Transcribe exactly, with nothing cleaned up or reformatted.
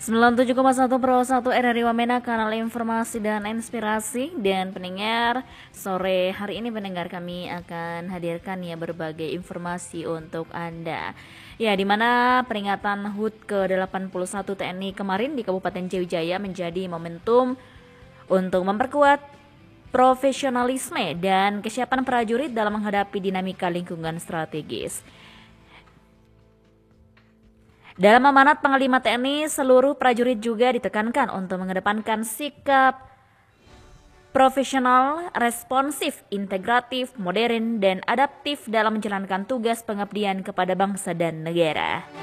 sembilan puluh tujuh koma satu Pro satu R R I Wamena, kanal informasi dan inspirasi. Dan pendengar, sore hari ini pendengar kami akan hadirkan ya berbagai informasi untuk Anda. Ya, dimana peringatan H U T ke delapan puluh satu T N I kemarin di Kabupaten Sriwijaya menjadi momentum untuk memperkuat profesionalisme dan kesiapan prajurit dalam menghadapi dinamika lingkungan strategis. Dalam amanat Panglima T N I, seluruh prajurit juga ditekankan untuk mengedepankan sikap profesional, responsif, integratif, modern, dan adaptif dalam menjalankan tugas pengabdian kepada bangsa dan negara.